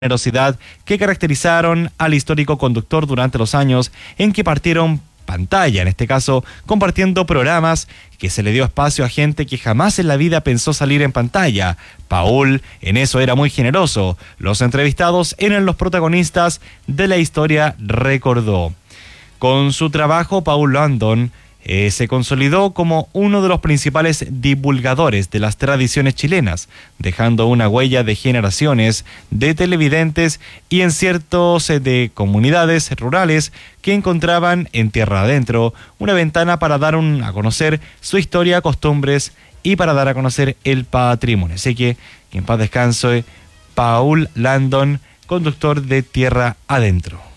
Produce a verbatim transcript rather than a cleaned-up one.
generosidad que caracterizaron al histórico conductor durante los años en que partieron pantalla, en este caso compartiendo programas, que se le dio espacio a gente que jamás en la vida pensó salir en pantalla. Paul en eso era muy generoso. Los entrevistados eran los protagonistas de la historia, recordó. Con su trabajo, Paul Landon Eh, se consolidó como uno de los principales divulgadores de las tradiciones chilenas, dejando una huella de generaciones de televidentes y en ciertos eh, de comunidades rurales que encontraban en tierra adentro una ventana para dar un, a conocer su historia, costumbres y para dar a conocer el patrimonio. Así que, que en paz descanse Paul Landon, conductor de Tierra Adentro.